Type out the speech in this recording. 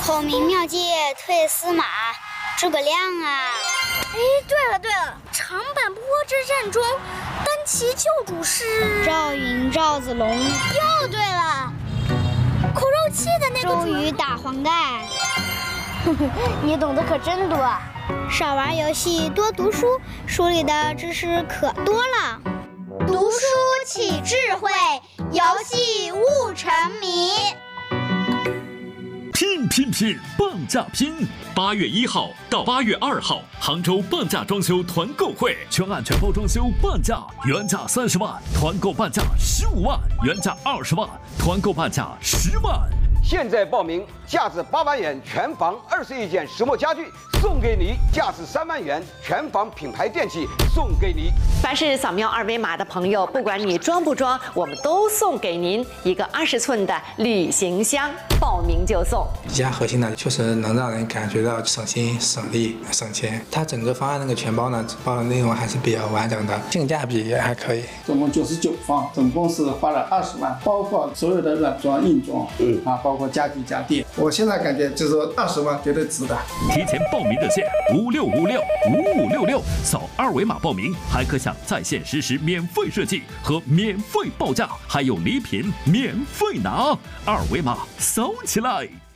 孔明妙计退司马，诸葛亮啊！ 哎，对了，长坂坡之战中，单骑救主是赵云、赵子龙。 又对了，口肉器的那个周瑜打黄盖。 你懂得可真多。 少玩游戏，多读书，书里的知识可多了。 读书起智慧，游戏悟沉迷。 拼半价拼！8月1号到8月2号，杭州半价装修团购会，全案全包装修半价，原价30万，团购半价15万，原价20万，团购半价10万。 现在报名，价值8万元全房21件石墨家具送给你，价值3万元全房品牌电器送给你。 凡是扫描2维码的朋友，不管你装不装，我们都送给您一个20寸的旅行箱，报名就送。 比较核心的，确实能让人感觉到省心、省力、省钱。它整个方案那个全包呢，包的内容还是比较完整的，性价比也还可以。 总共99方，总共是花了20万，包括所有的软装、硬装，包括家具家电。我现在感觉就是说20万绝对值的。 提前报名热线56565566，扫2维码报名，还可享在线实时免费设计和免费报价，还有礼品免费拿。2维码扫起来！